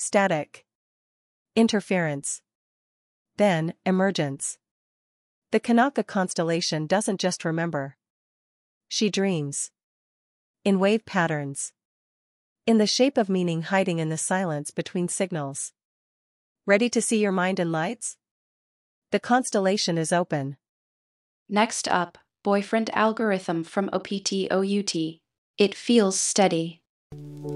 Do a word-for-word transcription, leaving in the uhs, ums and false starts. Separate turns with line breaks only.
static, interference, then emergence. The Kanaka constellation doesn't just remember. She dreams. In wave patterns. In the shape of meaning hiding in the silence between signals. Ready to see your mind in lights? The constellation is open.
Next up, boyfriend algorithm from O P T O U T. It feels steady.